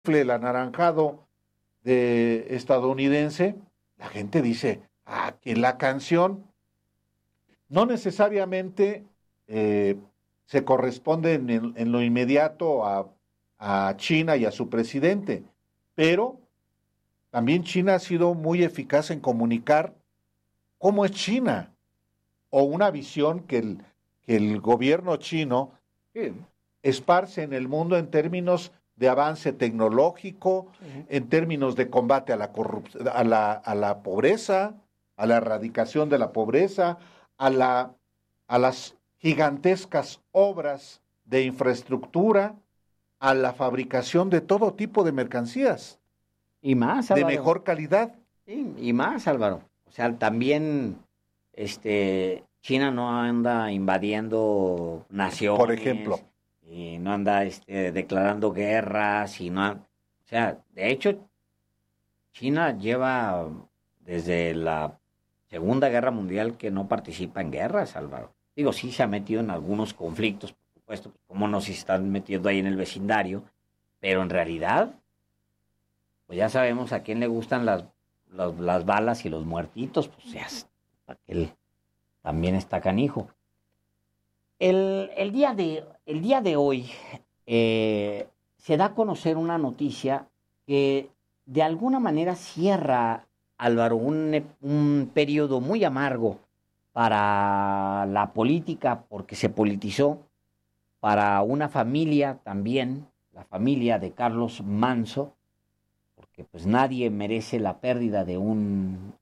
el anaranjado estadounidense, la gente dice, que la canción no necesariamente se corresponde en lo inmediato a China y a su presidente, pero también China ha sido muy eficaz en comunicar cómo es China, o una visión que el gobierno chino esparce en el mundo en términos de avance tecnológico, en términos de combate a la corrupción, a la pobreza, a la erradicación de la pobreza, a las gigantescas obras de infraestructura, a la fabricación de todo tipo de mercancías. Y más, de Álvaro. mejor calidad. Sí, y más, Álvaro. O sea, también China no anda invadiendo naciones. Por ejemplo. Y no anda declarando guerras. O sea, de hecho, China lleva desde la Segunda Guerra Mundial que no participa en guerras, Álvaro. Digo, sí se ha metido en algunos conflictos, por supuesto, como no se están metiendo ahí en el vecindario, pero en realidad, pues ya sabemos a quién le gustan las balas y los muertitos, pues ya él también está canijo. El día de hoy se da a conocer una noticia que de alguna manera cierra, Álvaro, un periodo muy amargo para la política, porque se politizó, para una familia también, la familia de Carlos Manso, porque pues nadie merece la pérdida de un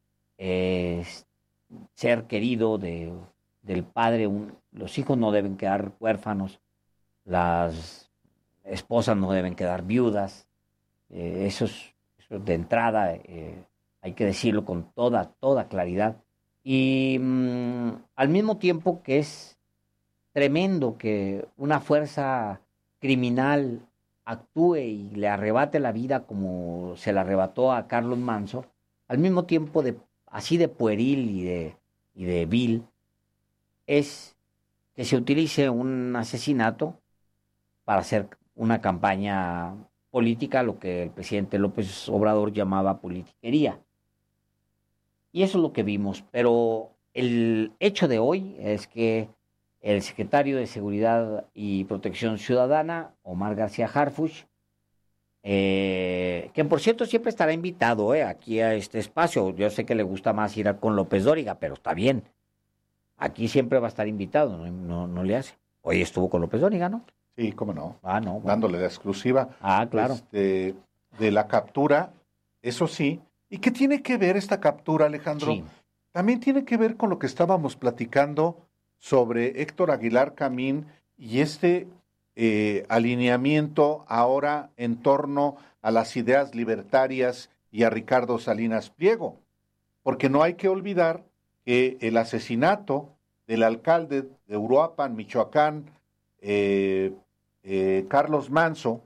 ser querido del padre. Los hijos no deben quedar huérfanos, las esposas no deben quedar viudas. Eso es de entrada, hay que decirlo con toda claridad. Y al mismo tiempo que es tremendo que una fuerza criminal actúe y le arrebate la vida como se la arrebató a Carlos Manso, al mismo tiempo así de pueril y de vil, es que se utilice un asesinato para hacer una campaña política, lo que el presidente López Obrador llamaba politiquería. Y eso es lo que vimos, pero el hecho de hoy es que el secretario de Seguridad y Protección Ciudadana, Omar García Harfuch, que por cierto siempre estará invitado aquí a este espacio. Yo sé que le gusta más ir con López Dóriga, pero está bien. Aquí siempre va a estar invitado, no le hace. Hoy estuvo con López Dóriga, ¿no? Sí, cómo no. No. Bueno. Dándole la exclusiva. Claro. De la captura, eso sí. ¿Y qué tiene que ver esta captura, Alejandro? Sí. También tiene que ver con lo que estábamos platicando sobre Héctor Aguilar Camín y alineamiento ahora en torno a las ideas libertarias y a Ricardo Salinas Pliego. Porque no hay que olvidar que el asesinato del alcalde de Uruapan, Michoacán, Carlos Manso,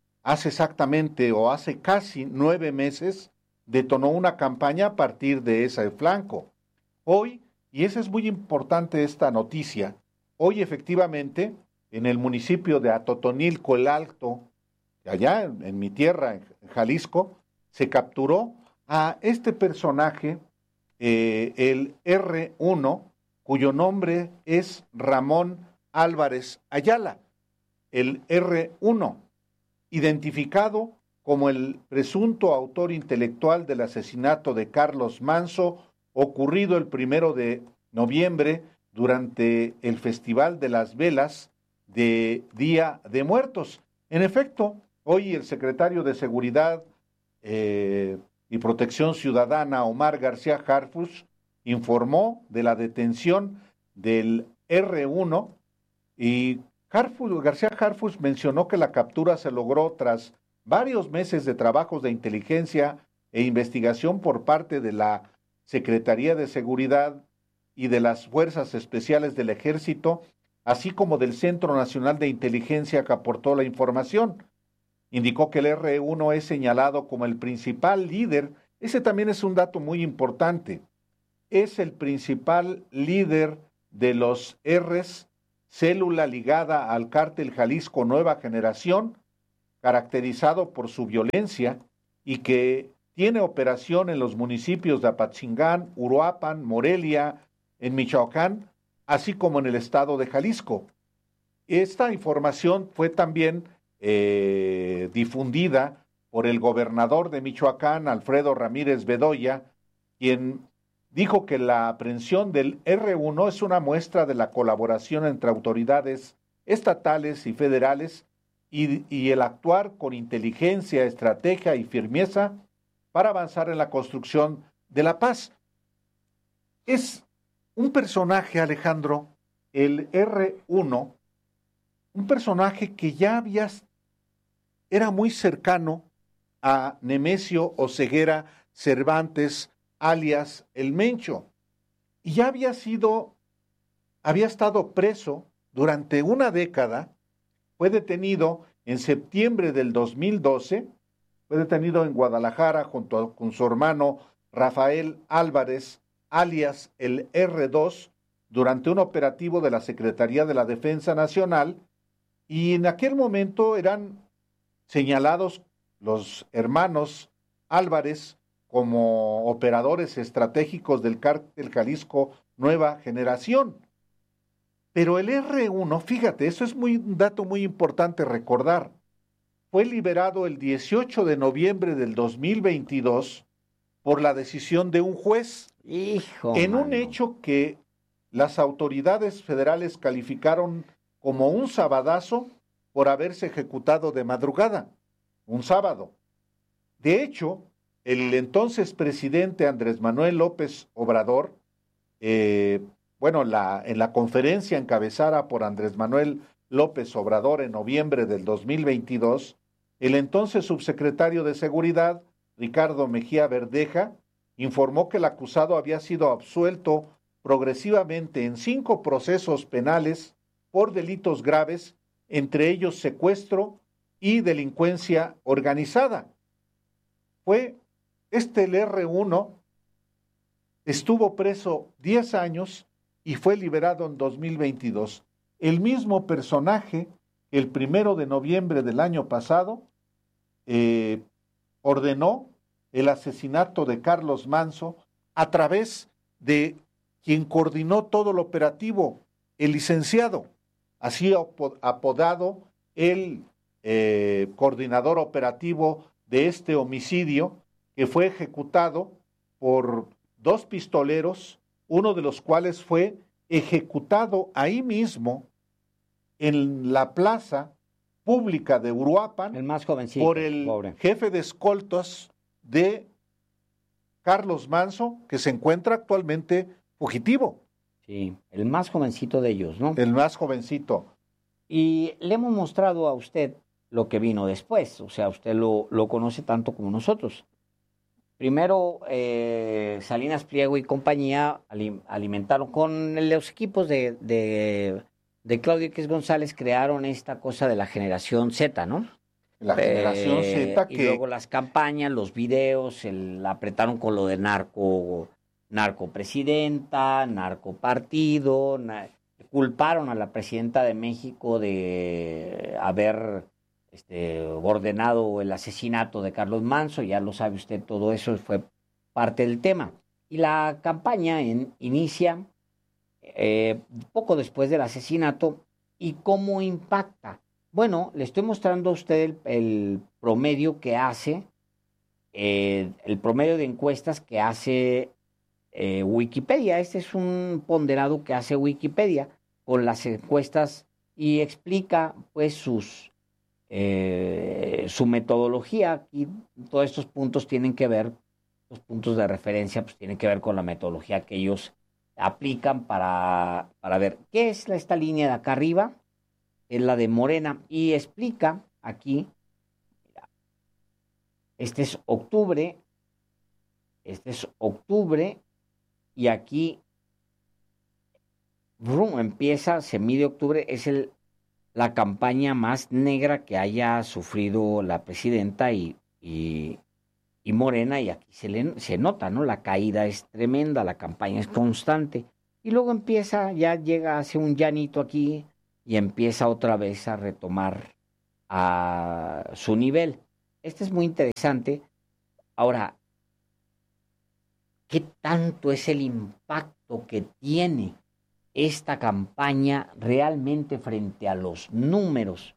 hace casi 9 meses, detonó una campaña a partir de ese flanco. Hoy, y esa es muy importante esta noticia, hoy efectivamente en el municipio de Atotonilco el Alto, allá en mi tierra, en Jalisco, se capturó a este personaje, el R1, cuyo nombre es Ramón Álvarez Ayala, el R1, identificado como el presunto autor intelectual del asesinato de Carlos Manso, ocurrido el 1 de noviembre durante el Festival de las Velas de Día de Muertos. En efecto, hoy el secretario de Seguridad y Protección Ciudadana, Omar García Harfuch, informó de la detención del R1 y García Harfuch mencionó que la captura se logró tras varios meses de trabajos de inteligencia e investigación por parte de la Secretaría de Seguridad y de las Fuerzas Especiales del Ejército, así como del Centro Nacional de Inteligencia que aportó la información. Indicó que el R1 es señalado como el principal líder. Ese también es un dato muy importante. Es el principal líder de los Rs, célula ligada al cártel Jalisco Nueva Generación, caracterizado por su violencia y que tiene operación en los municipios de Apatzingán, Uruapan, Morelia, en Michoacán, así como en el estado de Jalisco. Esta información fue también difundida por el gobernador de Michoacán, Alfredo Ramírez Bedoya, quien dijo que la aprehensión del R1 es una muestra de la colaboración entre autoridades estatales y federales y el actuar con inteligencia, estrategia y firmeza para avanzar en la construcción de la paz. Es un personaje, Alejandro, el R1, un personaje que ya era muy cercano a Nemesio Oseguera Cervantes, alias El Mencho, y ya había estado preso durante una década. Fue detenido en septiembre del 2012, fue detenido en Guadalajara junto con su hermano Rafael Álvarez, alias el R2, durante un operativo de la Secretaría de la Defensa Nacional, y en aquel momento eran señalados los hermanos Álvarez como operadores estratégicos del cártel Jalisco Nueva Generación. Pero el R1, fíjate, eso es un dato muy importante recordar, fue liberado el 18 de noviembre del 2022 por la decisión de un juez, en un hecho que las autoridades federales calificaron como un sabadazo por haberse ejecutado de madrugada, un sábado. De hecho, el entonces presidente Andrés Manuel López Obrador, en la conferencia encabezada por Andrés Manuel López Obrador en noviembre del 2022, el entonces subsecretario de Seguridad, Ricardo Mejía Verdeja, informó que el acusado había sido absuelto progresivamente en 5 procesos penales por delitos graves, entre ellos secuestro y delincuencia organizada. El R1 estuvo preso 10 años y fue liberado en 2022. El mismo personaje, el 1 de noviembre del año pasado, ordenó el asesinato de Carlos Manzo a través de quien coordinó todo el operativo, el licenciado, así apodado el coordinador operativo de este homicidio, que fue ejecutado por 2 pistoleros, uno de los cuales fue ejecutado ahí mismo en la plaza pública de Uruapan, el más jovencito, por el jefe de escoltas de Carlos Manzo, que se encuentra actualmente fugitivo. Sí, el más jovencito de ellos, ¿no? El más jovencito. Y le hemos mostrado a usted lo que vino después, o sea, usted lo conoce tanto como nosotros. Primero, Salinas Pliego y compañía alimentaron con los equipos de Claudio X González, crearon esta cosa de la generación Z, ¿no? La generación Z y luego las campañas, los videos, la apretaron con lo de narcopresidenta, narcopartido, culparon a la presidenta de México de haber ordenado el asesinato de Carlos Manzo, ya lo sabe usted, todo eso fue parte del tema. Y la campaña inicia poco después del asesinato. ¿Y cómo impacta? Bueno, le estoy mostrando a usted el promedio que hace, el promedio de encuestas que hace Wikipedia. Este es un ponderado que hace Wikipedia con las encuestas y explica pues su metodología. Y todos estos puntos tienen que ver, los puntos de referencia, pues tienen que ver con la metodología que ellos aplican para ver qué es esta línea de acá arriba, es la de Morena, y explica aquí, mira, este es octubre, y aquí se mide octubre, es la campaña más negra que haya sufrido la presidenta y Morena, y aquí se nota, ¿no? La caída es tremenda, la campaña es constante, y luego hace un llanito aquí, y empieza otra vez a retomar a su nivel. Este es muy interesante. Ahora, ¿qué tanto es el impacto que tiene esta campaña realmente frente a los números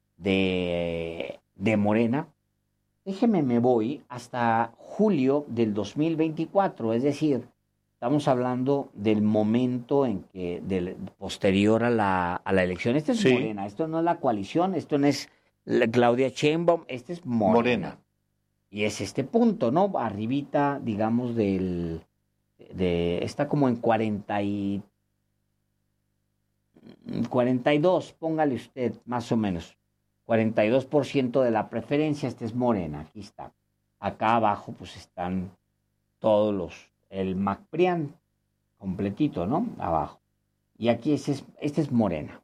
de Morena? Déjeme, me voy hasta julio del 2024, es decir, estamos hablando del momento en que, posterior a la elección. Este es Sí. Morena, esto no es la coalición, esto no es Claudia Sheinbaum, este es Morena. Y es este punto, ¿no? Arribita, digamos, está como en 42, póngale usted, más o menos. 42% de la preferencia, este es Morena, aquí está. Acá abajo, pues están todos el MacPrian, completito, ¿no? Abajo. Y aquí este es Morena.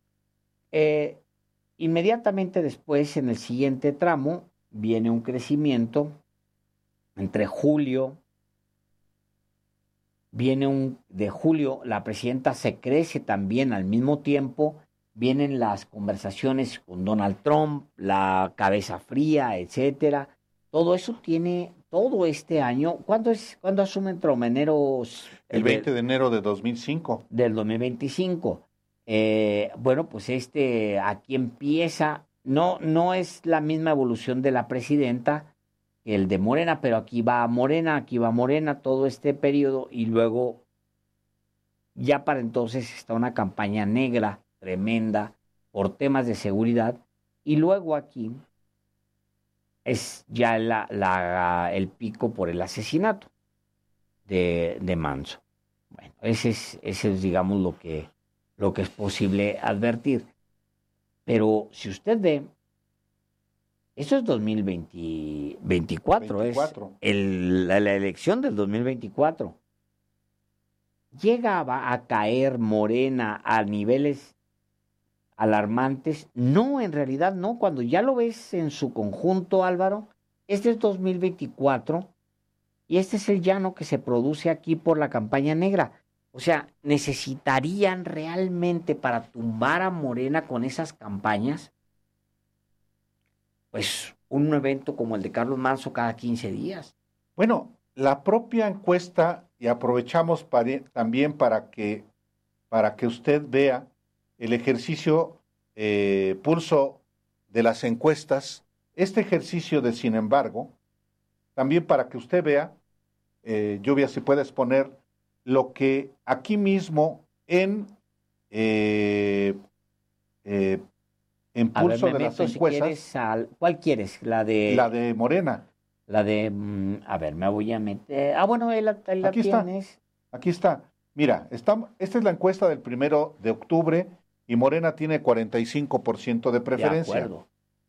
Inmediatamente después, en el siguiente tramo, viene un crecimiento entre julio. De julio, la presidenta se crece también al mismo tiempo, vienen las conversaciones con Donald Trump, la cabeza fría, etcétera. Todo eso tiene, todo este año, ¿cuándo asume Trump? El 20 de enero de 2005. Del 2025. Bueno, pues aquí empieza, no es la misma evolución de la presidenta, el de Morena, pero aquí va Morena todo este periodo y luego ya para entonces está una campaña negra tremenda por temas de seguridad y luego aquí es ya el pico por el asesinato de Manso. Bueno, ese es digamos lo que es posible advertir. Pero si usted ve, eso es 2024, 24. es la elección del 2024. ¿Llegaba a caer Morena a niveles alarmantes? No, en realidad no. Cuando ya lo ves en su conjunto, Álvaro, este es 2024 y este es el llano que se produce aquí por la campaña negra. O sea, necesitarían realmente para tumbar a Morena con esas campañas pues un evento como el de Carlos Manso cada 15 días. Bueno, la propia encuesta, y aprovechamos también para que usted vea el ejercicio pulso de las encuestas, este ejercicio de sin embargo, también para que usted vea, Lluvia, si puedes poner lo que aquí mismo en pulso de las encuestas. Si ¿cuál quieres? La de Morena. La de, a ver, me voy a meter. Bueno, ahí la aquí tienes. Está. Aquí está. Mira, esta es la encuesta del 1 de octubre y Morena tiene 45% de preferencia. De acuerdo.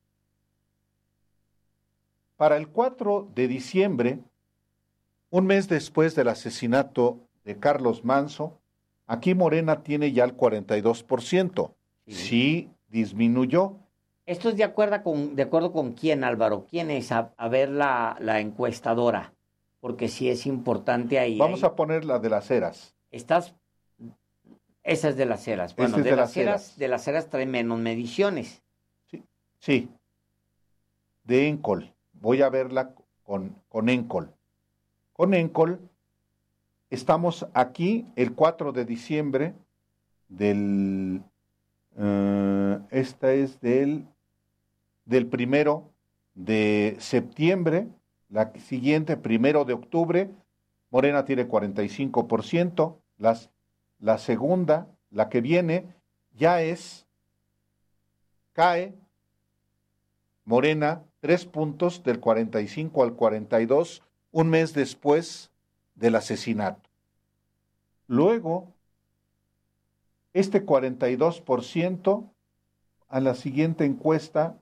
Para el 4 de diciembre, un mes después del asesinato de Carlos Manso, aquí Morena tiene ya el 42%. Sí disminuyó. ¿Esto es de acuerdo con quién, Álvaro? ¿Quién es? A ver la encuestadora, porque sí es importante ahí. Vamos a poner la de las Heras. Esa es de las Heras. Bueno, de las Heras. De las Heras trae menos mediciones. Sí. De Encol. Voy a verla con Encol. Con Encol estamos aquí el 4 de diciembre esta es del 1 de septiembre, la siguiente 1 de octubre, Morena tiene 45%, la segunda, la que viene, cae Morena 3 puntos del 45 al 42, un mes después del asesinato. Luego, este 42% a la siguiente encuesta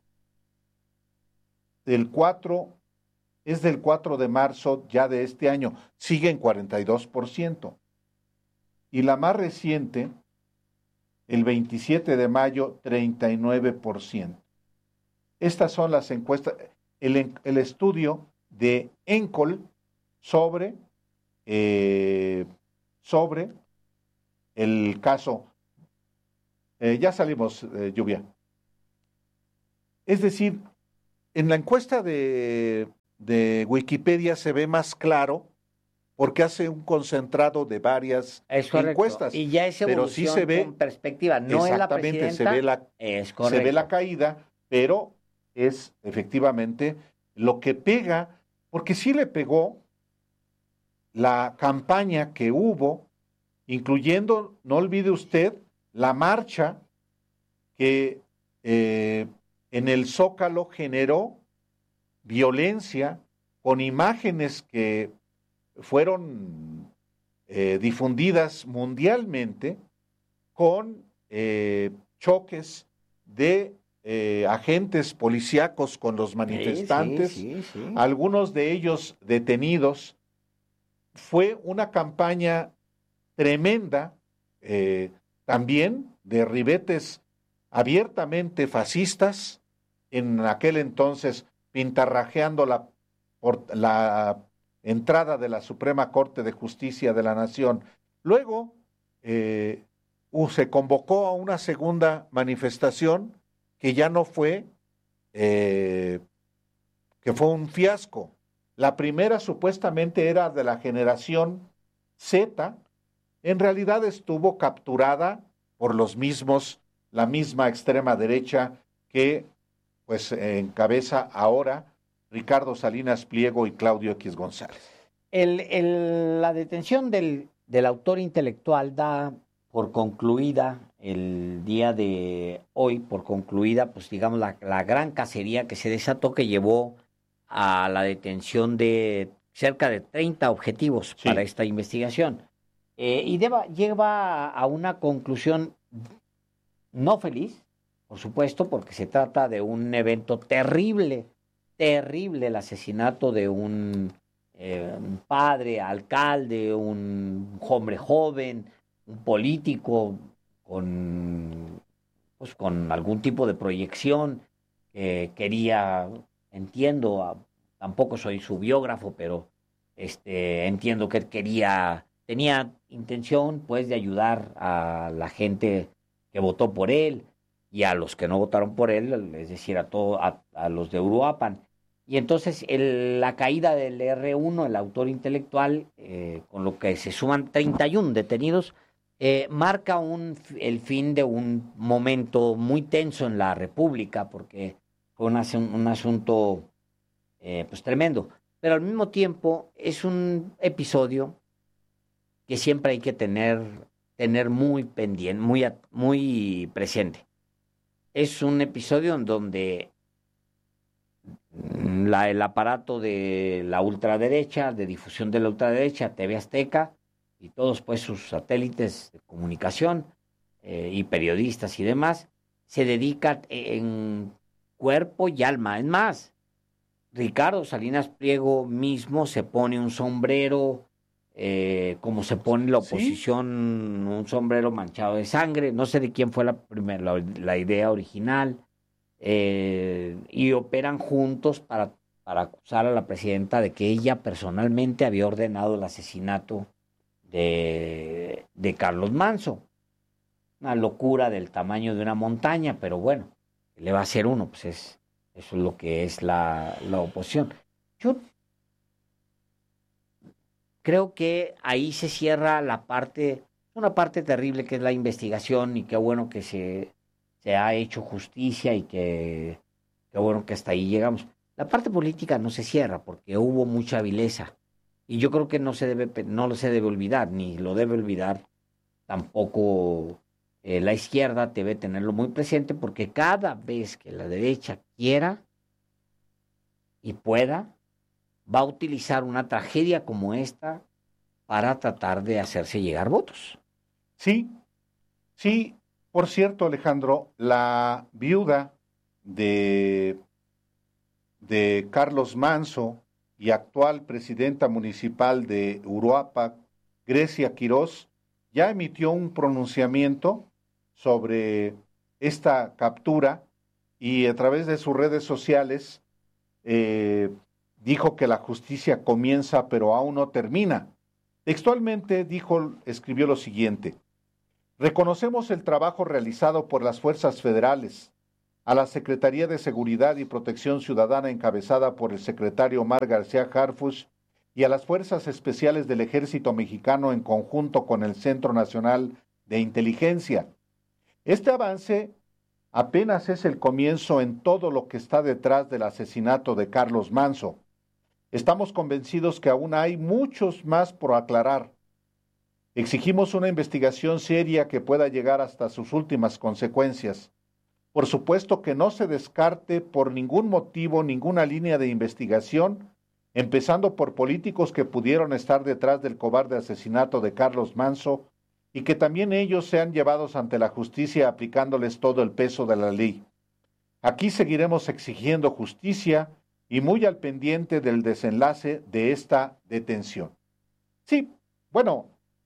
es del 4 de marzo ya de este año, sigue en 42%. Y la más reciente, el 27 de mayo, 39%. Estas son las encuestas, el estudio de Encol sobre el caso. Ya salimos, Lluvia. Es decir, en la encuesta de Wikipedia se ve más claro porque hace un concentrado de varias encuestas. Y ya es evolución, pero sí se ve, con perspectiva, no es la presidenta, se ve la caída, pero es efectivamente lo que pega, porque sí le pegó la campaña que hubo, incluyendo, no olvide usted, la marcha que en el Zócalo generó violencia con imágenes que fueron difundidas mundialmente con choques de agentes policíacos con los manifestantes, algunos de ellos detenidos. Fue una campaña tremenda, también de ribetes abiertamente fascistas, en aquel entonces pintarrajeando la entrada de la Suprema Corte de Justicia de la Nación. Luego se convocó a una segunda manifestación que ya no fue, que fue un fiasco. La primera supuestamente era de la generación Z, en realidad estuvo capturada por los mismos, la misma extrema derecha que pues encabeza ahora Ricardo Salinas Pliego y Claudio X González. La detención del autor intelectual da por concluida el día de hoy, por concluida, pues digamos, la gran cacería que se desató, que llevó a la detención de cerca de 30 objetivos para esta investigación. Y lleva a una conclusión no feliz, por supuesto, porque se trata de un evento terrible, el asesinato de un padre, alcalde, un hombre joven, un político con algún tipo de proyección, quería, entiendo, tampoco soy su biógrafo, pero entiendo que él tenía intención pues de ayudar a la gente que votó por él y a los que no votaron por él, es decir, a los de Uruapan. Y entonces la caída del R1, el autor intelectual, con lo que se suman 31 detenidos, marca el fin de un momento muy tenso en la República, porque fue un asunto pues tremendo. Pero al mismo tiempo es un episodio que siempre hay que tener muy pendiente, muy presente. Es un episodio en donde el aparato de la ultraderecha, de difusión de la ultraderecha, TV Azteca, y todos pues sus satélites de comunicación y periodistas y demás, se dedican en cuerpo y alma. Es más, Ricardo Salinas Pliego mismo se pone un sombrero, como se pone la oposición, un sombrero manchado de sangre. No sé de quién fue la idea original, y operan juntos para acusar a la presidenta de que ella personalmente había ordenado el asesinato de Carlos Manzo. Una locura del tamaño de una montaña, pero bueno, ¿qué le va a hacer uno? Pues eso es lo que es la oposición. Yo creo que ahí se cierra una parte terrible, que es la investigación, y qué bueno que se ha hecho justicia y qué bueno que hasta ahí llegamos. La parte política no se cierra porque hubo mucha vileza, y yo creo que no se debe olvidar, ni lo debe olvidar tampoco la izquierda. Debe tenerlo muy presente, porque cada vez que la derecha quiera y pueda, va a utilizar una tragedia como esta para tratar de hacerse llegar votos. Sí. Por cierto, Alejandro, la viuda de Carlos Manzo y actual presidenta municipal de Uruapan, Grecia Quirós, ya emitió un pronunciamiento sobre esta captura, y a través de sus redes sociales dijo que la justicia comienza pero aún no termina. Textualmente escribió lo siguiente: reconocemos el trabajo realizado por las fuerzas federales, a la Secretaría de Seguridad y Protección Ciudadana encabezada por el secretario Omar García Harfuch y a las Fuerzas Especiales del Ejército Mexicano en conjunto con el Centro Nacional de Inteligencia. Este avance apenas es el comienzo en todo lo que está detrás del asesinato de Carlos Manzo. Estamos convencidos que aún hay muchos más por aclarar. Exigimos una investigación seria que pueda llegar hasta sus últimas consecuencias. Por supuesto que no se descarte por ningún motivo ninguna línea de investigación, empezando por políticos que pudieron estar detrás del cobarde asesinato de Carlos Manzo y que también ellos sean llevados ante la justicia aplicándoles todo el peso de la ley. Aquí seguiremos exigiendo justicia y muy al pendiente del desenlace de esta detención. Sí, bueno,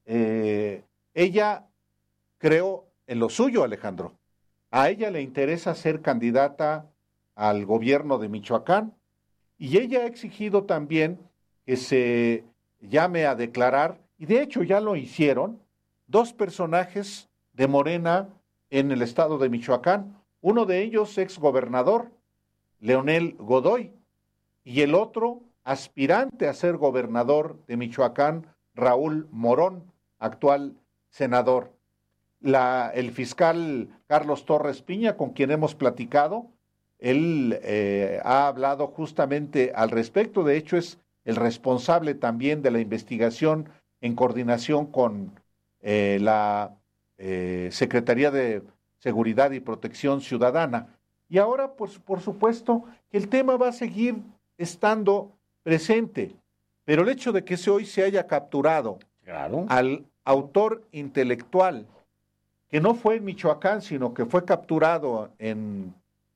ella creó en lo suyo, Alejandro. A ella le interesa ser candidata al gobierno de Michoacán y ella ha exigido también que se llame a declarar, y de hecho ya lo hicieron, 2 personajes de Morena en el estado de Michoacán, uno de ellos exgobernador, Leonel Godoy, y el otro aspirante a ser gobernador de Michoacán, Raúl Morón, actual senador. El fiscal Carlos Torres Piña, con quien hemos platicado, él ha hablado justamente al respecto, de hecho es el responsable también de la investigación en coordinación con la Secretaría de Seguridad y Protección Ciudadana. Y ahora, pues, por supuesto, que el tema va a seguir estando presente, pero el hecho de que hoy se haya capturado al autor intelectual, que no fue en Michoacán, sino que fue capturado en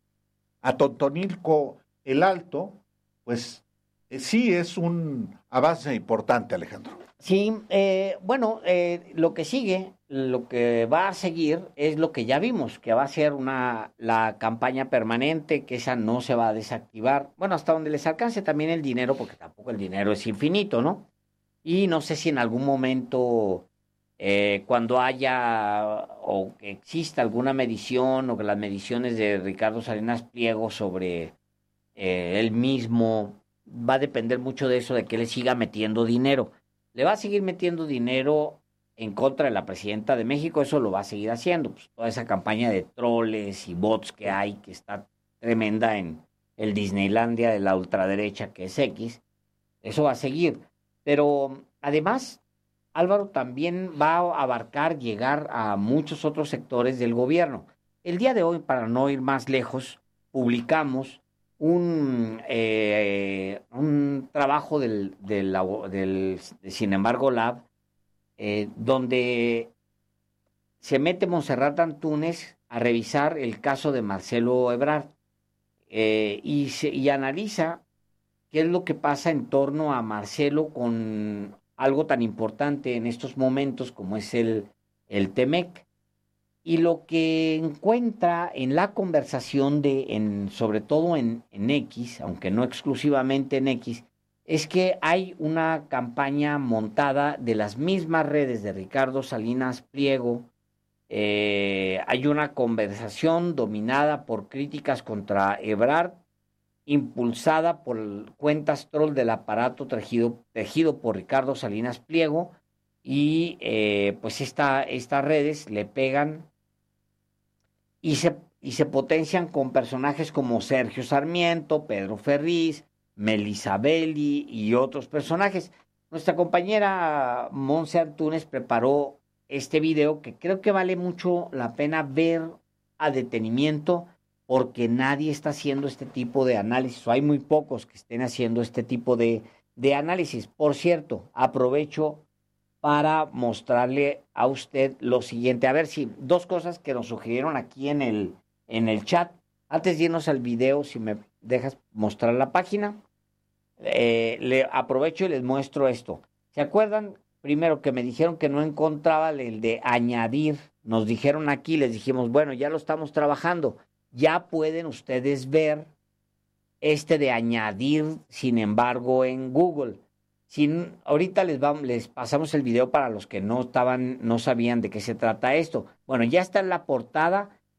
Atotonilco el Alto, pues sí es un avance importante, Alejandro. Sí, bueno, lo que sigue, lo que va a seguir es lo que ya vimos, que va a ser la campaña permanente, que esa no se va a desactivar. Bueno, hasta donde les alcance también el dinero, porque tampoco el dinero es infinito, ¿no? Y no sé si en algún momento, cuando haya o que exista alguna medición o que las mediciones de Ricardo Salinas Pliego sobre él mismo, va a depender mucho de eso, de que le siga metiendo dinero. Le va a seguir metiendo dinero en contra de la presidenta de México, eso lo va a seguir haciendo. Pues toda esa campaña de troles y bots que hay, que está tremenda en el Disneylandia de la ultraderecha, que es X, eso va a seguir. Pero además, Álvaro, también va a abarcar, llegar a muchos otros sectores del gobierno. El día de hoy, para no ir más lejos, publicamos un trabajo de Sin embargo Lab, donde se mete Montserrat Antúnez a revisar el caso de Marcelo Ebrard y analiza qué es lo que pasa en torno a Marcelo con algo tan importante en estos momentos como es el TEMEC. Y lo que encuentra en la conversación sobre todo en X, aunque no exclusivamente en X, es que hay una campaña montada de las mismas redes de Ricardo Salinas Pliego. Hay una conversación dominada por críticas contra Ebrard, impulsada por cuentas troll del aparato tejido por Ricardo Salinas Pliego, y pues estas redes le pegan y se potencian con personajes como Sergio Sarmiento, Pedro Ferriz, Melissa Belli y otros personajes. Nuestra compañera Monse Antúnez preparó este video que creo que vale mucho la pena ver a detenimiento, porque nadie está haciendo este tipo de análisis, o hay muy pocos que estén haciendo este tipo de análisis. Por cierto, aprovecho para mostrarle a usted lo siguiente. A ver si 2 cosas que nos sugirieron aquí en el chat. Antes de irnos al video, si me dejas mostrar la página, le aprovecho y les muestro esto. ¿Se acuerdan? Primero que me dijeron que no encontraba el de añadir. Nos dijeron aquí, les dijimos, bueno, ya lo estamos trabajando. Ya pueden ustedes ver este de añadir, sin embargo, en Google. Ahorita les pasamos el video para los que no sabían de qué se trata esto. Bueno, ya está en la portada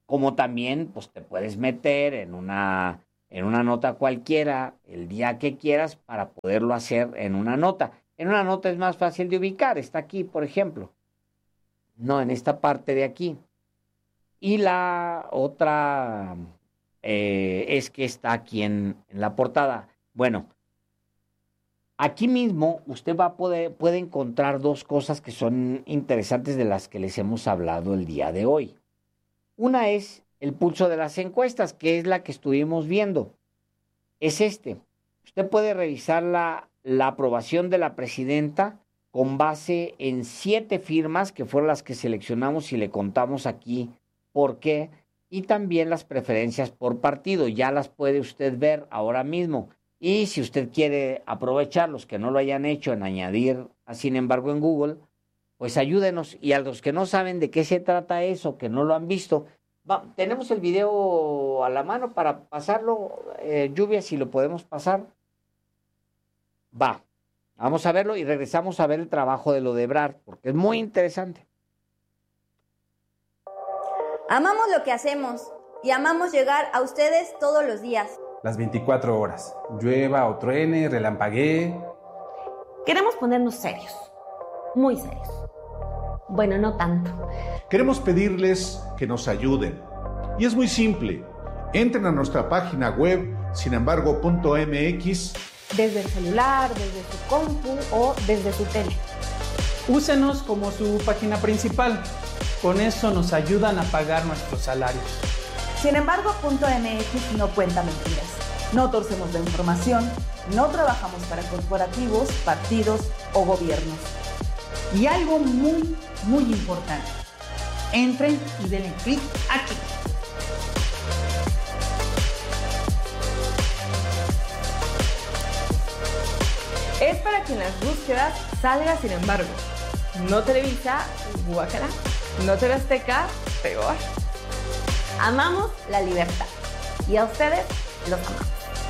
como también pues te puedes meter en una nota cualquiera el día que quieras para poderlo hacer en una nota. En una nota es más fácil de ubicar, está aquí, por ejemplo. No, en esta parte de aquí. Y la otra es que está aquí en la portada. Bueno, aquí mismo usted puede encontrar dos cosas que son interesantes de las que les hemos hablado el día de hoy. Una es el pulso de las encuestas, que es la que estuvimos viendo. Es este. Usted puede revisar la aprobación de la presidenta con base en 7 firmas, que fueron las que seleccionamos y le contamos aquí por qué, y también las preferencias por partido. Ya las puede usted ver ahora mismo. Y si usted quiere aprovechar, los que no lo hayan hecho, en añadir, sin embargo, en Google, pues ayúdenos. Y a los que no saben de qué se trata eso, que no lo han visto, tenemos el video a la mano para pasarlo. Lluvia, si lo podemos pasar. Vamos a verlo y regresamos a ver el trabajo de lo de Ebrard, porque es muy interesante. Amamos lo que hacemos y amamos llegar a ustedes todos los días. Las 24 horas, llueva o truene, relampaguee. Queremos ponernos serios, muy serios. Bueno, no tanto. Queremos pedirles que nos ayuden. Y es muy simple. Entren a nuestra página web, sinembargo.mx. Desde el celular, desde su compu o desde su tele. Úsenos como su página principal. Con eso nos ayudan a pagar nuestros salarios. Sinembargo.mx no cuenta mentiras. No torcemos la información, no trabajamos para corporativos, partidos o gobiernos. Y algo muy, muy importante. Entren y denle clic aquí. Es para que en las búsquedas salga Sin embargo. No Televisa, guácala. No TV Azteca, peor. Amamos la libertad. Y a ustedes los amamos.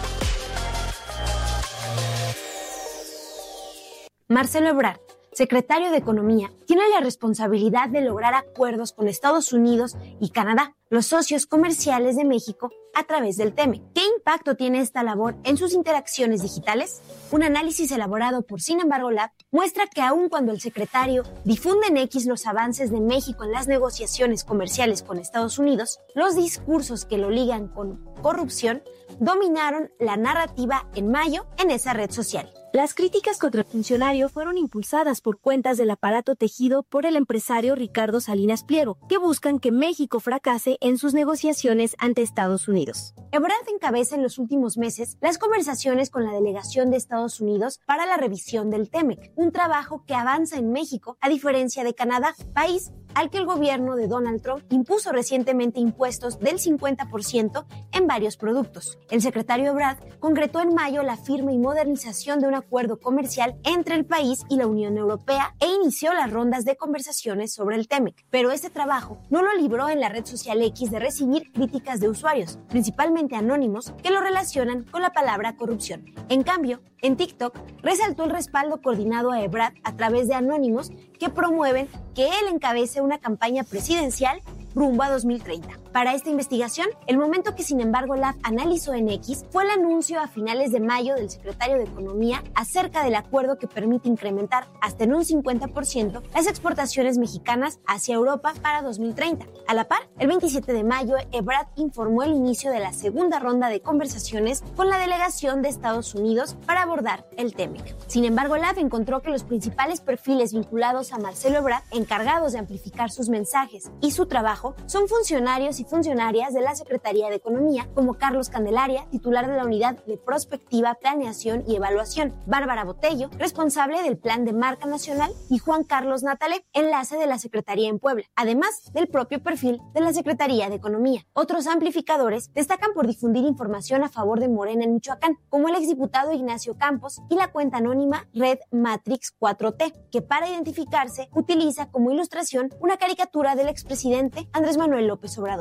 Marcelo Ebrard, secretario de Economía, tiene la responsabilidad de lograr acuerdos con Estados Unidos y Canadá, los socios comerciales de México, a través del TEMEC. ¿Qué impacto tiene esta labor en sus interacciones digitales? Un análisis elaborado por Sin embargo Lab muestra que aun cuando el secretario difunde en X los avances de México en las negociaciones comerciales con Estados Unidos, los discursos que lo ligan con corrupción dominaron la narrativa en mayo en esa red social. Las críticas contra el funcionario fueron impulsadas por cuentas del aparato tejido por el empresario Ricardo Salinas Pliego, que buscan que México fracase en sus negociaciones ante Estados Unidos. Ebrard encabeza en los últimos meses las conversaciones con la delegación de Estados Unidos para la revisión del TEMEC, un trabajo que avanza en México a diferencia de Canadá, país al que el gobierno de Donald Trump impuso recientemente impuestos del 50% en varios productos. El secretario Ebrard concretó en mayo la firma y modernización de un acuerdo comercial entre el país y la Unión Europea e inició las rondas de conversaciones sobre el TEMEC. Pero este trabajo no lo libró en la red social X de recibir críticas de usuarios, principalmente anónimos, que lo relacionan con la palabra corrupción. En cambio, en TikTok resaltó el respaldo coordinado a Ebrard a través de anónimos que promueven que él encabece una campaña presidencial rumbo a 2030. Para esta investigación, el momento que Sin embargo Lab analizó en X fue el anuncio a finales de mayo del secretario de Economía acerca del acuerdo que permite incrementar hasta en un 50% las exportaciones mexicanas hacia Europa para 2030. A la par, el 27 de mayo, Ebrard informó el inicio de la segunda ronda de conversaciones con la delegación de Estados Unidos para abordar el TEMEC. Sin embargo, Lab encontró que los principales perfiles vinculados a Marcelo Ebrard, encargados de amplificar sus mensajes y su trabajo, son funcionarios y funcionarias de la Secretaría de Economía, como Carlos Candelaria, titular de la Unidad de Prospectiva, Planeación y Evaluación, Bárbara Botello, responsable del Plan de Marca Nacional, y Juan Carlos Natalé, enlace de la Secretaría en Puebla, además del propio perfil de la Secretaría de Economía. Otros amplificadores destacan por difundir información a favor de Morena en Michoacán, como el exdiputado Ignacio Campos y la cuenta anónima Red Matrix 4T, que para identificarse utiliza como ilustración una caricatura del expresidente Andrés Manuel López Obrador.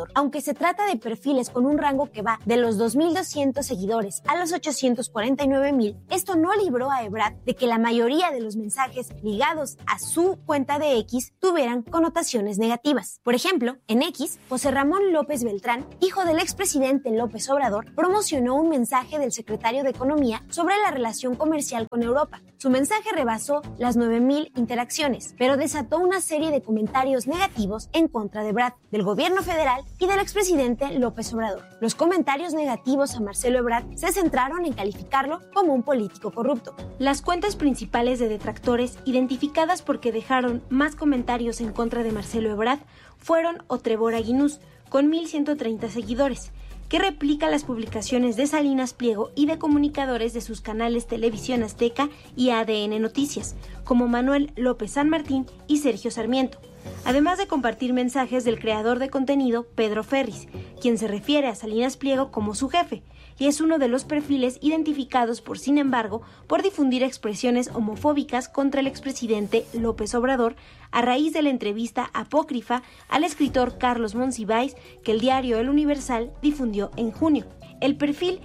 Obrador. Aunque se trata de perfiles con un rango que va de los 2.200 seguidores a los 849,000, esto no libró a Ebrard de que la mayoría de los mensajes ligados a su cuenta de X tuvieran connotaciones negativas. Por ejemplo, en X, José Ramón López Beltrán, hijo del expresidente López Obrador, promocionó un mensaje del secretario de Economía sobre la relación comercial con Europa. Su mensaje rebasó las 9,000 interacciones, pero desató una serie de comentarios negativos en contra de Ebrard, del gobierno federal y del expresidente López Obrador. Los comentarios negativos a Marcelo Ebrard se centraron en calificarlo como un político corrupto. Las cuentas principales de detractores, identificadas porque dejaron más comentarios en contra de Marcelo Ebrard, fueron Otrevor Aguinús, con 1,130 seguidores, que replica las publicaciones de Salinas Pliego y de comunicadores de sus canales Televisión Azteca y ADN Noticias, como Manuel López San Martín y Sergio Sarmiento, además de compartir mensajes del creador de contenido Pedro Ferris, quien se refiere a Salinas Pliego como su jefe, y es uno de los perfiles identificados por Sin Embargo por difundir expresiones homofóbicas contra el expresidente López Obrador a raíz de la entrevista apócrifa al escritor Carlos Monsiváis que el diario El Universal difundió en junio. El perfil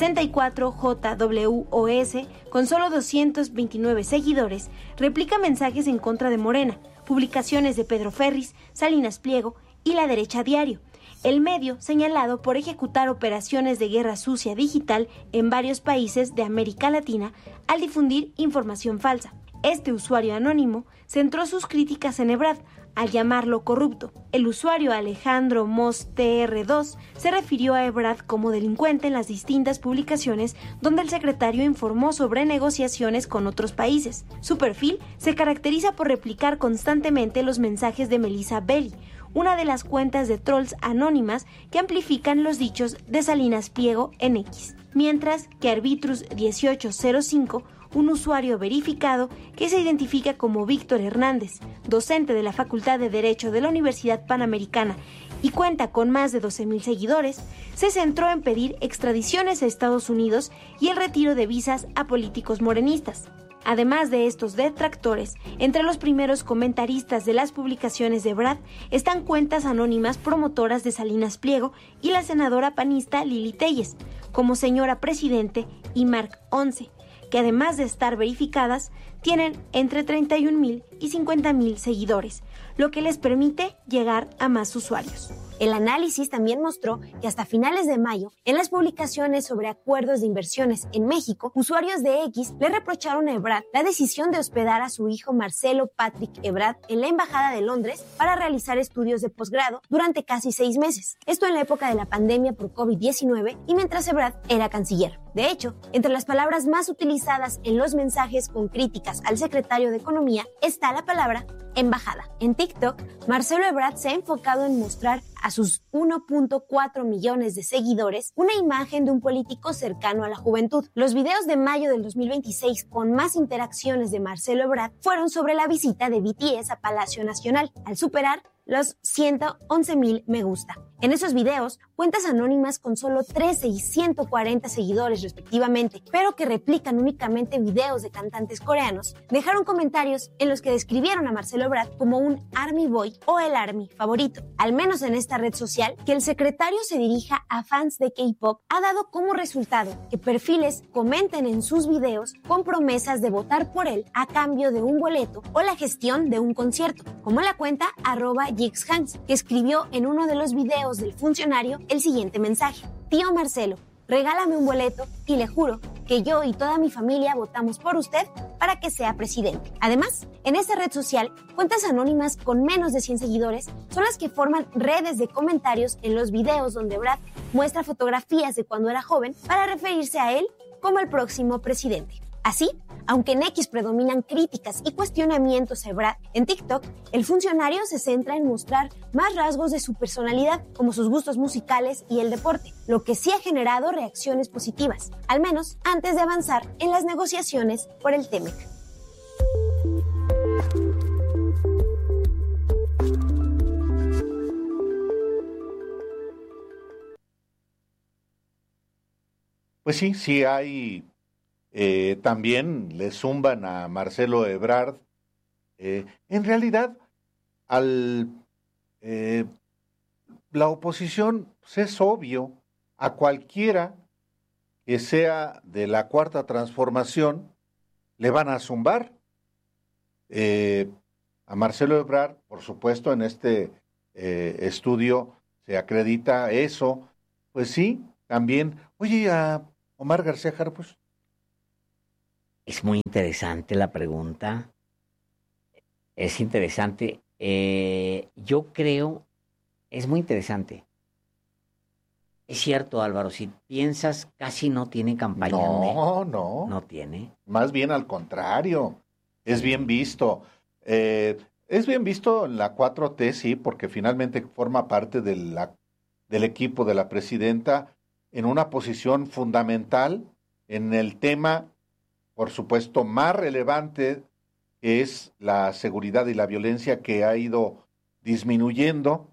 64JWOS, con solo 229 seguidores, replica mensajes en contra de Morena, publicaciones de Pedro Ferris, Salinas Pliego y La Derecha Diario, el medio señalado por ejecutar operaciones de guerra sucia digital en varios países de América Latina al difundir información falsa. Este usuario anónimo centró sus críticas en Ebrard al llamarlo corrupto. El usuario Alejandro Mos TR2 se refirió a Ebrard como delincuente en las distintas publicaciones donde el secretario informó sobre negociaciones con otros países. Su perfil se caracteriza por replicar constantemente los mensajes de Melissa Belli, una de las cuentas de trolls anónimas que amplifican los dichos de Salinas Pliego en X. Mientras que Arbitrus 1805, un usuario verificado que se identifica como Víctor Hernández, docente de la Facultad de Derecho de la Universidad Panamericana y cuenta con más de 12,000 seguidores, se centró en pedir extradiciones a Estados Unidos y el retiro de visas a políticos morenistas. Además de estos detractores, entre los primeros comentaristas de las publicaciones de Ebrard están cuentas anónimas promotoras de Salinas Pliego y la senadora panista Lili Telles, como Señora Presidente y Marc 11, que además de estar verificadas, tienen entre 31,000 y 50,000 seguidores, lo que les permite llegar a más usuarios. El análisis también mostró que hasta finales de mayo, en las publicaciones sobre acuerdos de inversiones en México, usuarios de X le reprocharon a Ebrard la decisión de hospedar a su hijo Marcelo Patrick Ebrard en la Embajada de Londres para realizar estudios de posgrado durante casi 6 meses. Esto en la época de la pandemia por COVID-19 y mientras Ebrard era canciller. De hecho, entre las palabras más utilizadas en los mensajes con críticas al secretario de Economía está la palabra embajada. En TikTok, Marcelo Ebrard se ha enfocado en mostrar a sus 1.4 millones de seguidores una imagen de un político cercano a la juventud. Los videos de mayo del 2026 con más interacciones de Marcelo Ebrard fueron sobre la visita de BTS a Palacio Nacional, al superar los 111,000 me gusta. En esos videos, cuentas anónimas con solo 13 y 140 seguidores respectivamente, pero que replican únicamente videos de cantantes coreanos, dejaron comentarios en los que describieron a Marcelo Ebrard como un Army Boy o el Army favorito. Al menos en esta red social, que el secretario se dirija a fans de K-pop ha dado como resultado que perfiles comenten en sus videos con promesas de votar por él a cambio de un boleto o la gestión de un concierto, como la cuenta @JixHans, que escribió en uno de los videos del funcionario el siguiente mensaje: Tío Marcelo, regálame un boleto y le juro que yo y toda mi familia votamos por usted para que sea presidente. Además, en esta red social, cuentas anónimas con menos de 100 seguidores son las que forman redes de comentarios en los videos donde Ebrard muestra fotografías de cuando era joven para referirse a él como el próximo presidente. Así, aunque en X predominan críticas y cuestionamientos a Ebrard, en TikTok el funcionario se centra en mostrar más rasgos de su personalidad, como sus gustos musicales y el deporte, lo que sí ha generado reacciones positivas, al menos antes de avanzar en las negociaciones por el TEMEC. Pues sí hay... también le zumban a Marcelo Ebrard. En realidad, la oposición, pues es obvio, a cualquiera que sea de la Cuarta Transformación, le van a zumbar. A Marcelo Ebrard, por supuesto, en este estudio se acredita eso. Pues sí, también. Oye, a Omar García Harfuch. Es muy interesante la pregunta. Es interesante. Yo creo, es muy interesante. Es cierto, Álvaro, si piensas, casi no tiene campaña. No. No tiene. Más bien al contrario. Es bien visto. Es bien visto en la 4T, sí, porque finalmente forma parte del equipo de la presidenta en una posición fundamental en el tema, por supuesto, más relevante, que es la seguridad y la violencia, que ha ido disminuyendo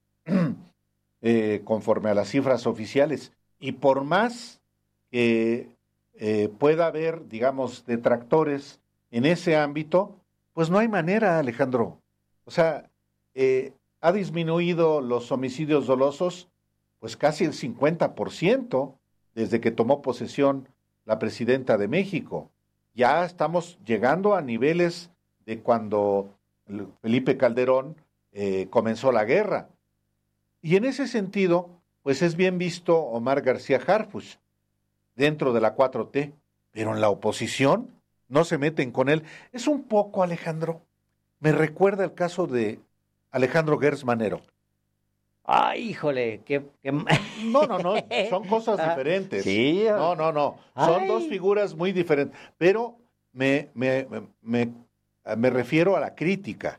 conforme a las cifras oficiales. Y por más que pueda haber, digamos, detractores en ese ámbito, pues no hay manera, Alejandro. O sea, ha disminuido los homicidios dolosos, pues casi el 50% desde que tomó posesión la presidenta de México. Ya estamos llegando a niveles de cuando Felipe Calderón comenzó la guerra. Y en ese sentido, pues es bien visto Omar García Harfuch dentro de la 4T, pero en la oposición no se meten con él. Es un poco, Alejandro, me recuerda el caso de Alejandro Gertz Manero. Ay, híjole, No, son cosas diferentes. Sí. No, son dos figuras muy diferentes, pero me refiero a la crítica.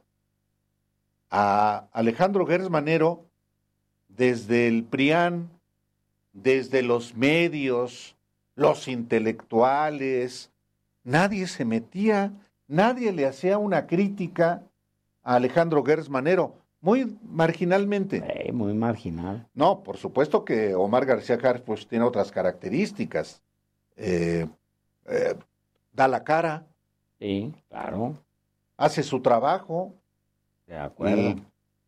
A Alejandro Gertz Manero, desde el PRIAN, desde los medios, los intelectuales, nadie se metía, nadie le hacía una crítica a Alejandro Gertz Manero, muy marginalmente. Muy marginal. No, por supuesto que Omar García Harfuch tiene otras características. Da la cara. Sí, claro. Hace su trabajo. De acuerdo.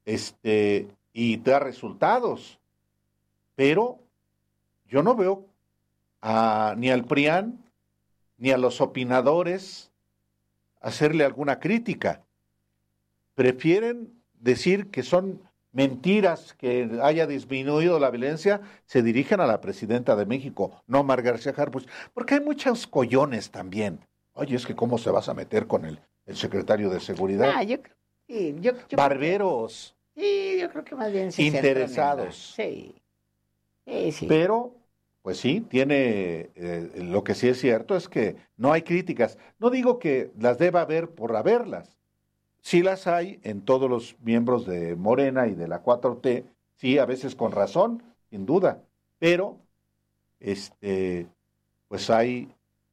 Y da resultados. Pero yo no veo ni al PRIAN ni a los opinadores hacerle alguna crítica. Prefieren decir que son mentiras que haya disminuido la violencia, se dirigen a la presidenta de México, no Omar García Harfuch, porque hay muchos collones también. Oye, es que cómo se vas a meter con el secretario de Seguridad. Yo creo que barberos. Sí, yo creo que más bien interesados. Sí. Pero, pues sí, tiene, lo que sí es cierto es que no hay críticas. No digo que las deba haber por haberlas. Sí las hay en todos los miembros de Morena y de la 4T, sí, a veces con razón, sin duda, pero pues hay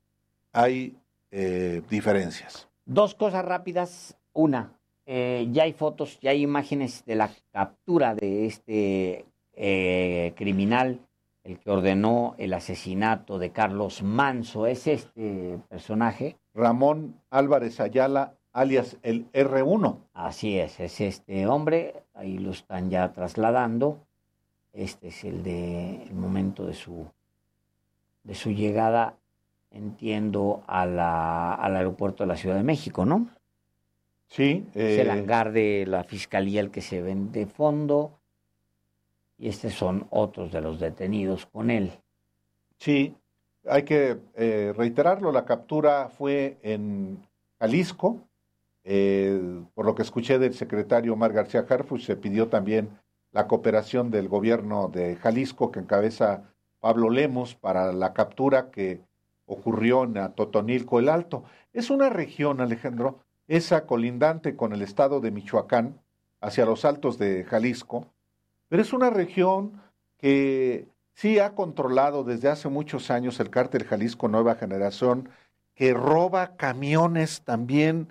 diferencias. Dos cosas rápidas. Una, ya hay fotos, ya hay imágenes de la captura de este criminal, el que ordenó el asesinato de Carlos Manso. Es este personaje. Ramón Álvarez Ayala, alias el R1. Así es este hombre, ahí lo están ya trasladando. Este es el momento de su llegada, entiendo, al aeropuerto de la Ciudad de México, ¿no? Sí. Es el hangar de la Fiscalía el que se ven de fondo, y estos son otros de los detenidos con él. Sí, hay que reiterarlo, la captura fue en Jalisco. Por lo que escuché del secretario Omar García Harfuch, se pidió también la cooperación del gobierno de Jalisco, que encabeza Pablo Lemos, para la captura que ocurrió en Totonilco el Alto. Es una región, Alejandro, esa colindante con el estado de Michoacán, hacia los altos de Jalisco, pero es una región que sí ha controlado desde hace muchos años el cártel Jalisco Nueva Generación, que roba camiones también.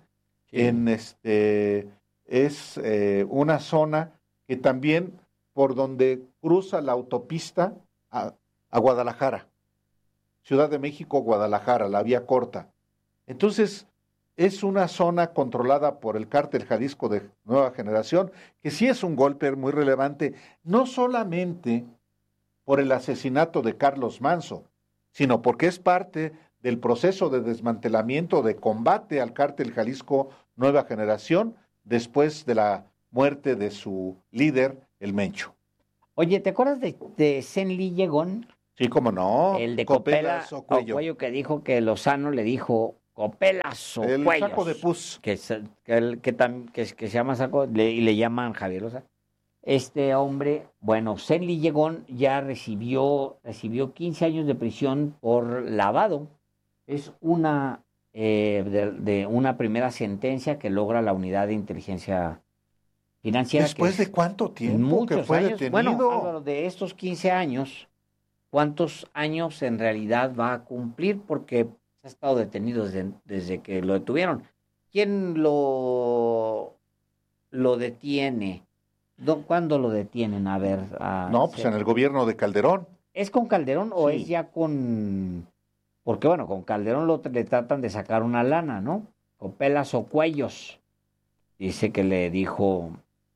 Es una zona que también por donde cruza la autopista a Guadalajara, Ciudad de México, Guadalajara, la vía corta. Entonces, es una zona controlada por el cártel Jalisco de Nueva Generación, que sí es un golpe muy relevante, no solamente por el asesinato de Carlos Manso, sino porque es parte del proceso de desmantelamiento, de combate al cártel Jalisco Nueva Generación, después de la muerte de su líder, el Mencho. Oye, ¿te acuerdas de Zenli Llegón? Sí, cómo no. El de Copela o Cuello, que dijo que Lozano le dijo Copelas o el Cuellos. saco de pus. Que se llama saco, y le llaman Javier Lozano. Este hombre, bueno, Zenli Llegón ya recibió 15 años de prisión por lavado. Es una de una primera sentencia que logra la Unidad de Inteligencia Financiera. ¿Después de cuánto tiempo que fue años? detenido? Bueno, Álvaro, de estos 15 años, ¿cuántos años en realidad va a cumplir? Porque ha estado detenido desde que lo detuvieron. ¿Quién lo detiene? ¿Cuándo lo detienen? A ver. No, pues en el gobierno de Calderón. ¿Es con Calderón o Sí. es ya con...? Porque bueno, con Calderón le tratan de sacar una lana, ¿no? Copelas o Cuellos. Dice que le dijo...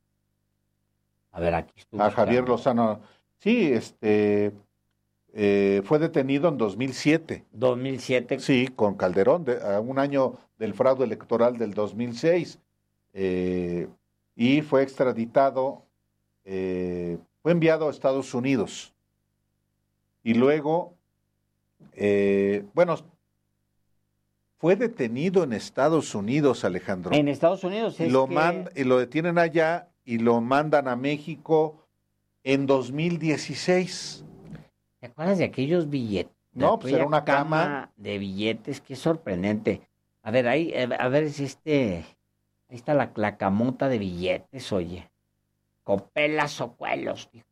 A ver, aquí estuvo. A Javier Lozano. Sí, fue detenido en 2007. 2007. Sí, con Calderón, a un año del fraude electoral del 2006. Y fue extraditado, fue enviado a Estados Unidos. Y luego, fue detenido en Estados Unidos, Alejandro. En Estados Unidos es y lo detienen allá y lo mandan a México en 2016. ¿Te acuerdas de aquellos billetes? No, pues era una cama de billetes, qué sorprendente. A ver, ahí, a ver si ahí está la camota de billetes, oye. Copelas o Cuellos, dijo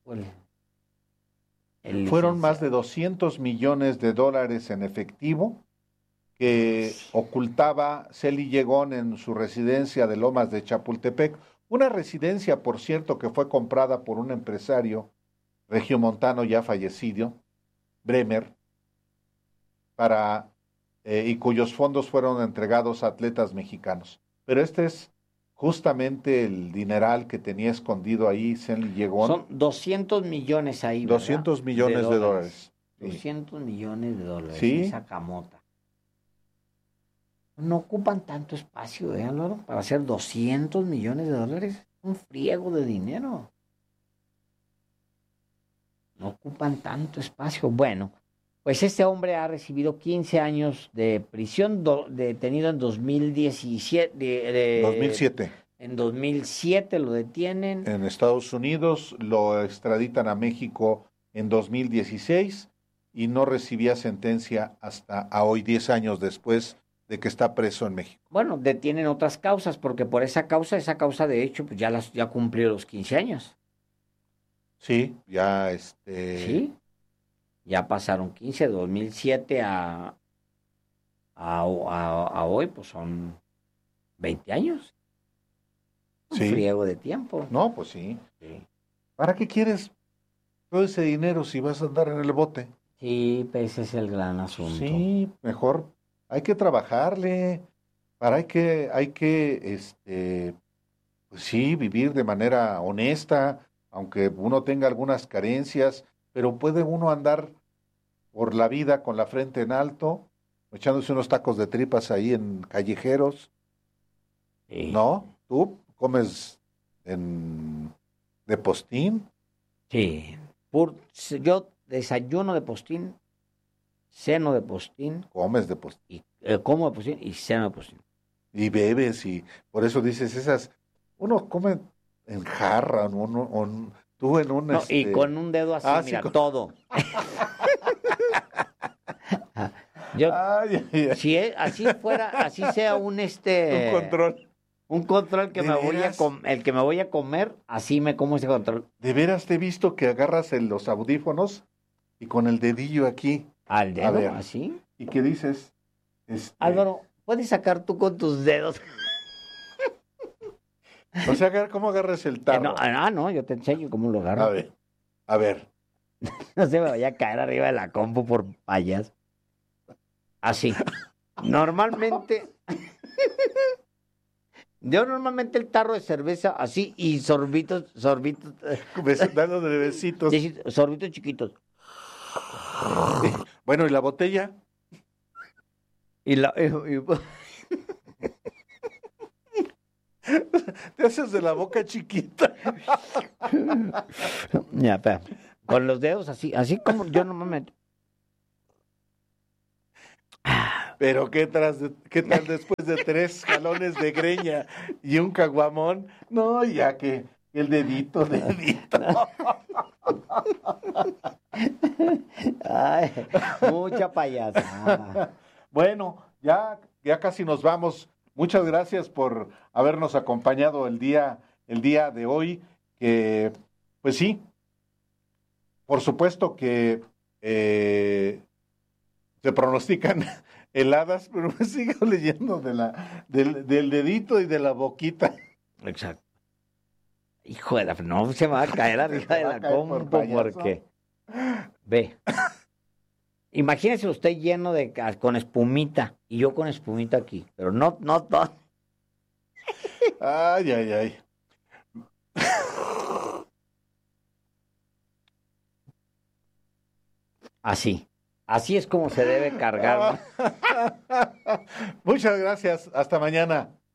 el Fueron más de 200 millones de dólares en efectivo que ocultaba Zenli Llegón en su residencia de Lomas de Chapultepec. Una residencia, por cierto, que fue comprada por un empresario regiomontano ya fallecido, Bremer, y cuyos fondos fueron entregados a atletas mexicanos. Pero este es justamente el dineral que tenía escondido ahí Zenli Llegón. Son 200 millones ahí, ¿verdad? 200 millones de dólares. Sí. 200 millones de dólares, sí. Esa camota. No ocupan tanto espacio, Álvaro, para hacer 200 millones de dólares. Un friego de dinero. No ocupan tanto espacio. Bueno, pues este hombre ha recibido 15 años de prisión, detenido en 2017. 2007. En 2007 lo detienen. En Estados Unidos lo extraditan a México en 2016 y no recibía sentencia hasta a hoy, 10 años después de que está preso en México. Bueno, detienen otras causas, porque por esa causa de hecho, pues ya cumplió los 15 años. Sí, ya Sí, ya pasaron 15, 2007 a hoy, pues son 20 años. Un friego de tiempo. No, pues sí. ¿Para qué quieres todo ese dinero si vas a andar en el bote? Sí, pues ese es el gran asunto. Sí, mejor hay que trabajarle, hay que pues sí, vivir de manera honesta, aunque uno tenga algunas carencias, pero puede uno andar por la vida con la frente en alto, echándose unos tacos de tripas ahí en callejeros. Sí. ¿No? ¿Tú comes de postín? Sí. Yo desayuno de postín, ceno de postín. Comes de postín. Como de postín y ceno de postín. Y bebes, y por eso dices uno come en jarra, tú en un... No, y con un dedo así, mira, sí, todo. Yo, si así fuera, así sea un control. Un control que el que me voy a comer, así me como ese control. De veras te he visto que agarras los audífonos y con el dedillo aquí. ¿Al dedo? ¿Así? ¿Y qué dices? Álvaro, ¿puedes sacar tú con tus dedos? O sea, ¿cómo agarras el tarro? No, yo te enseño cómo lo agarro. A ver. No se me vaya a caer arriba de la compu por payas. Así. Normalmente Yo normalmente el tarro de cerveza así y sorbitos, Dándole besitos. sorbitos chiquitos. Bueno, ¿y la botella? Y Te haces de la boca chiquita. Ya, espera. Con los dedos así como yo normalmente. Pero ¿qué tal después de 3 jalones de greña y un caguamón? No, ya que el dedito. Ay, mucha payasada. Bueno, ya casi nos vamos. Muchas gracias por habernos acompañado el día de hoy. Que, pues sí, por supuesto que se pronostican heladas, pero me sigo leyendo del dedito y de la boquita. Exacto. Hijo de no se me va a caer arriba de la compu porque... Ve. Imagínese usted lleno con espumita y yo con espumita aquí, pero no todo. Ay. Así es como se debe cargar, ¿no? Muchas gracias. Hasta mañana.